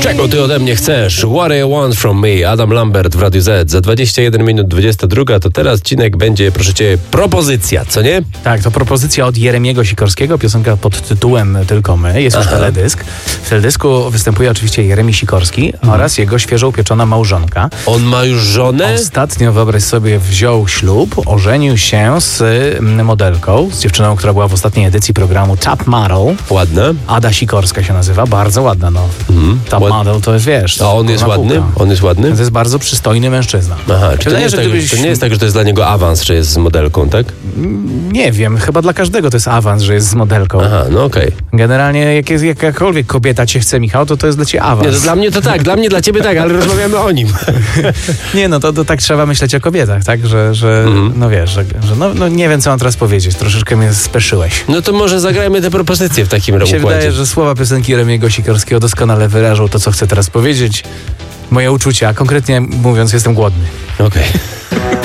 Czego ty ode mnie chcesz? What I want from me. Adam Lambert w Radiu Z. Za 21 minut 22, to teraz odcinek będzie, proszę cię, propozycja, co nie? Tak, to propozycja od Jeremiego Sikorskiego, piosenka pod tytułem Tylko my. Jest już teledysk. W teledysku występuje oczywiście Jeremi Sikorski oraz jego świeżo upieczona małżonka. On ma już żonę? Ostatnio, wyobraź sobie, wziął ślub, ożenił się z modelką, z dziewczyną, która była w ostatniej edycji programu Top Model. Ładna. Ada Sikorska się nazywa, bardzo ładna, no. Top Model to jest, wiesz... A on jest ładny? półka. On jest ładny? To jest bardzo przystojny mężczyzna. Aha, czy to nie, jest tak, gdybyś... to nie jest tak, że to jest dla niego awans, że jest z modelką, tak? Nie wiem, chyba dla każdego to jest awans, że jest z modelką. Aha, no okej. Generalnie jakakolwiek kobieta cię chce, Michał, to jest dla ciebie awans. Nie, to dla mnie to tak, dla ciebie tak, ale rozmawiamy o nim. Nie, no to tak trzeba myśleć o kobietach, tak? Że no wiesz, że no nie wiem, co mam teraz powiedzieć. Troszeczkę mnie speszyłeś. No to może zagrajmy te propozycje w takim Mi się układzie. wydaje, że słowa piosenki Jeremiego Sikorskiego doskonale wyrażą to, co chcę teraz powiedzieć. Moje uczucia, konkretnie mówiąc, jestem głodny. Okej.